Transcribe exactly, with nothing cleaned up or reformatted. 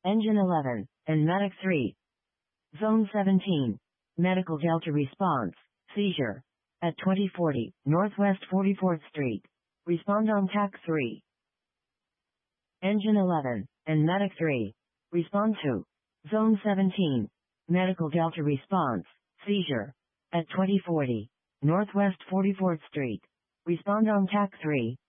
Engine eleven, and Medic three. Zone seventeen. Medical Delta response. Seizure. At twenty forty, Northwest forty-fourth Street. Respond on T A C three. Engine eleven, and Medic three. Respond to. Zone seventeen. Medical Delta response. Seizure. At twenty forty, Northwest forty-fourth Street. Respond on T A C three.